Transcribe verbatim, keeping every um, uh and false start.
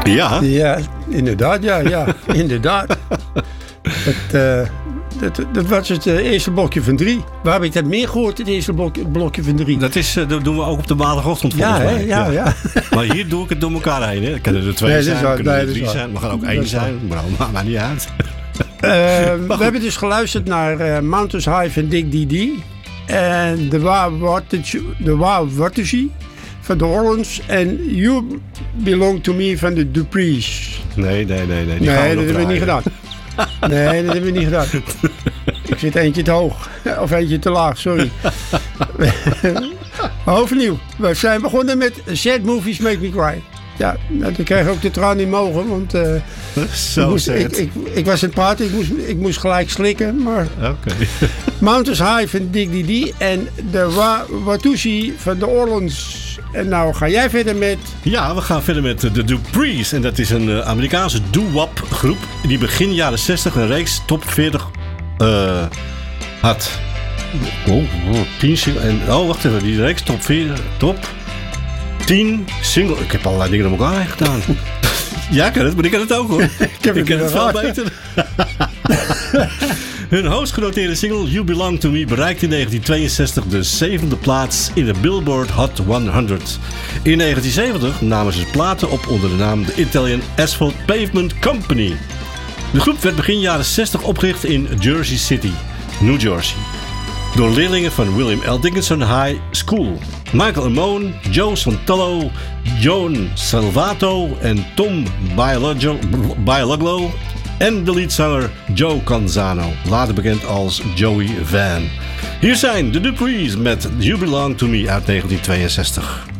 Ja? Ja, inderdaad, ja, ja, inderdaad. Dat, uh, dat, dat was het uh, eerste blokje van drie. Waar heb ik dat meer gehoord, het eerste blok, blokje van drie? Dat, is, uh, dat doen we ook op de maandagochtend volgens ja, mij. Hè, ja, ja, ja. Maar hier doe ik het door elkaar heen. Hè. Kunnen er twee nee, zijn, waar, kunnen nee, er drie zijn. Maar gaan ook één zijn. Maar dat maakt niet uit. Uh, we hebben dus geluisterd naar uh, Mountains High van Dick D D. En de Wow Watergy van de Orleans. En You Belong To Me van de Duprees. Nee, nee, nee. Nee, die nee dat hebben we niet gedaan. Nee, dat hebben we niet gedaan. Ik zit eentje te hoog. Of eentje te laag, sorry. Overnieuw. We zijn begonnen met Sad Movies Make Me Cry. Ja, dan kreeg ik ook de traan in mijn ogen, want uh, Zo ik, moest, ik, ik, ik was aan het praten, ik moest, ik moest gelijk slikken. Maar okay. Mountains High van Dick D D en de Wa- Watusi van de Orleans. En nou ga jij verder met... Ja, we gaan verder met de Duprees. En dat is een uh, Amerikaanse doo-wop groep die begin jaren zestig een reeks top veertig uh, had. Oh, oh, tien single. En, oh, wacht even, die reeks top veertig, top tien single. Ik heb allerlei dingen op elkaar heen gedaan. Ja, ik kan het, maar ik kan het ook hoor. ik heb ik het, het veel beter. Hun hoogst genoteerde single You Belong To Me bereikte in negentien tweeënzestig de zevende plaats in de Billboard Hot honderd. In negentien zeventig namen ze platen op onder de naam The Italian Asphalt Pavement Company. De groep werd begin jaren zestig opgericht in Jersey City, New Jersey, door leerlingen van William L. Dickinson High School. Michael Amone, Joe Santolo, Joan Salvato en Tom Bialoglo en de leadzanger Joe Canzano, later bekend als Joey Van. Hier zijn de Duprees met You Belong To Me uit negentien tweeënzestig.